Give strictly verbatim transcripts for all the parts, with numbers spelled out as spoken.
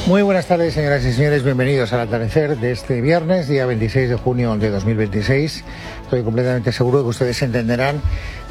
Muy buenas tardes, señoras y señores, bienvenidos al atardecer de este viernes, día veintiséis de junio de dos mil veintiséis. Estoy completamente seguro de que ustedes entenderán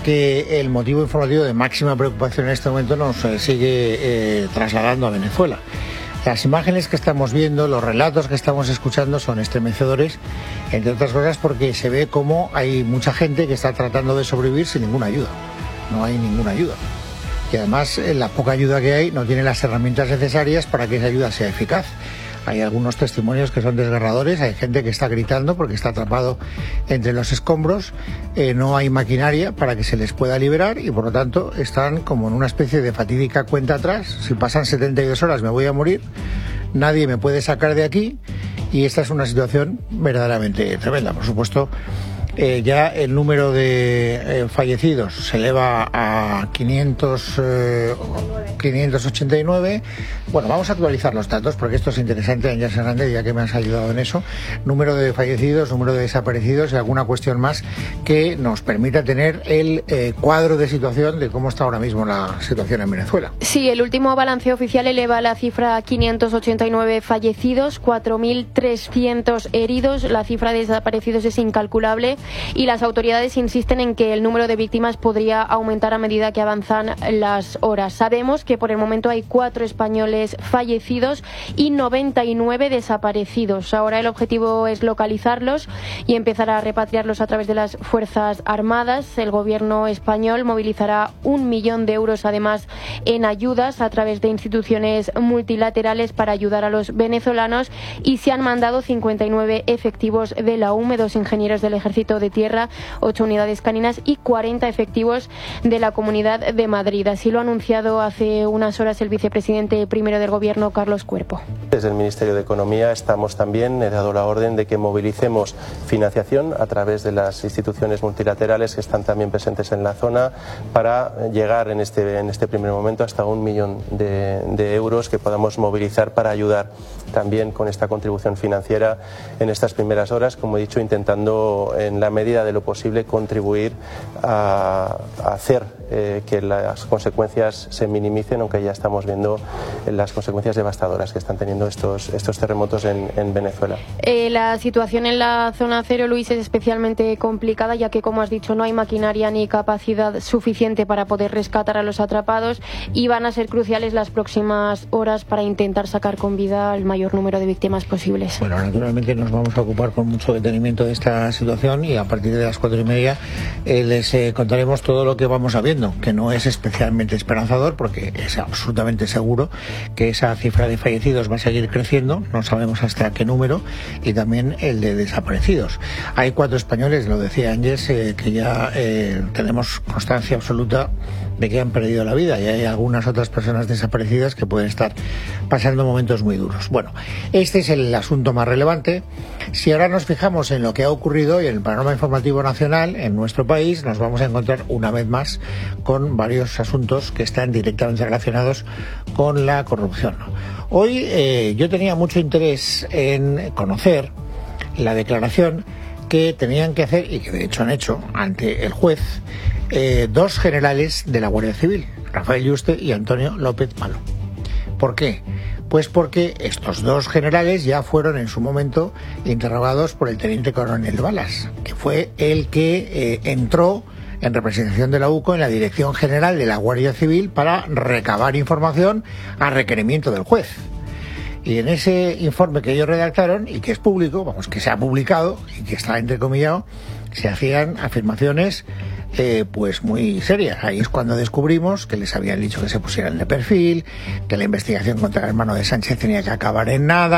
que el motivo informativo de máxima preocupación en este momento nos eh, sigue eh, trasladando a Venezuela. Las imágenes que estamos viendo, los relatos que estamos escuchando son estremecedores, entre otras cosas porque se ve cómo hay mucha gente que está tratando de sobrevivir sin ninguna ayuda. No hay ninguna ayuda. Y además la poca ayuda que hay no tiene las herramientas necesarias para que esa ayuda sea eficaz. Hay algunos testimonios que son desgarradores, hay gente que está gritando porque está atrapado entre los escombros, eh, no hay maquinaria para que se les pueda liberar y por lo tanto están como en una especie de fatídica cuenta atrás. Si pasan setenta y dos horas me voy a morir, nadie me puede sacar de aquí y esta es una situación verdaderamente tremenda. Por supuesto, Eh, ya el número de eh, fallecidos se eleva a quinientos, eh, quinientos ochenta y nueve. Bueno, vamos a actualizar los datos porque esto es interesante, Ángel Hernández, ya que me has ayudado en eso. Número de fallecidos, número de desaparecidos y alguna cuestión más que nos permita tener el eh, cuadro de situación de cómo está ahora mismo la situación en Venezuela. Sí, el último balance oficial eleva la cifra a quinientos ochenta y nueve fallecidos, cuatro mil trescientos heridos. La cifra de desaparecidos es incalculable. Y las autoridades insisten en que el número de víctimas podría aumentar a medida que avanzan las horas. Sabemos que por el momento hay cuatro españoles fallecidos y noventa y nueve desaparecidos. Ahora el objetivo es localizarlos y empezar a repatriarlos a través de las Fuerzas Armadas. El gobierno español movilizará un millón de euros además en ayudas a través de instituciones multilaterales para ayudar a los venezolanos y se han mandado cincuenta y nueve efectivos de la U M E, dos ingenieros del Ejército de Tierra, ocho unidades caninas y cuarenta efectivos de la Comunidad de Madrid. Así lo ha anunciado hace unas horas el vicepresidente primero del Gobierno, Carlos Cuerpo. Desde el Ministerio de Economía estamos también, he dado la orden de que movilicemos financiación a través de las instituciones multilaterales que están también presentes en la zona para llegar en este, en este primer momento hasta un millón de, de euros que podamos movilizar para ayudar también con esta contribución financiera en estas primeras horas, como he dicho, intentando en la medida de lo posible contribuir a, a hacer eh, que las consecuencias se minimicen, aunque ya estamos viendo las consecuencias devastadoras que están teniendo estos, estos terremotos en, en Venezuela. Eh, la situación en la zona cero, Luis, es especialmente complicada, ya que, como has dicho, no hay maquinaria ni capacidad suficiente para poder rescatar a los atrapados y van a ser cruciales las próximas horas para intentar sacar con vida al mayor número de víctimas posibles. Bueno, naturalmente nos vamos a ocupar con mucho detenimiento de esta situación y a partir de las cuatro y media eh, les eh, contaremos todo lo que vamos sabiendo, que no es especialmente esperanzador porque es absolutamente seguro que esa cifra de fallecidos va a seguir creciendo, no sabemos hasta qué número, y también el de desaparecidos. Hay cuatro españoles, lo decía Ángeles, eh, que ya eh, tenemos constancia absoluta de que han perdido la vida y hay algunas otras personas desaparecidas que pueden estar pasando momentos muy duros. Bueno, este es el asunto más relevante. Si ahora nos fijamos en lo que ha ocurrido y en el panorama informativo nacional en nuestro país, nos vamos a encontrar una vez más con varios asuntos que están directamente relacionados con la corrupción. Hoy eh, yo tenía mucho interés en conocer la declaración que tenían que hacer, y que de hecho han hecho ante el juez, eh, dos generales de la Guardia Civil, Rafael Yuste y Antonio López Malo. ¿Por qué? Pues porque estos dos generales ya fueron en su momento interrogados por el teniente coronel Balas, que fue el que eh, entró en representación de la U C O en la Dirección General de la Guardia Civil para recabar información a requerimiento del juez. Y en ese informe que ellos redactaron, y que es público, vamos, que se ha publicado y que está entrecomillado, se hacían afirmaciones eh, pues muy serias. Ahí es cuando descubrimos que les habían dicho que se pusieran de perfil, que la investigación contra el hermano de Sánchez tenía que acabar en nada.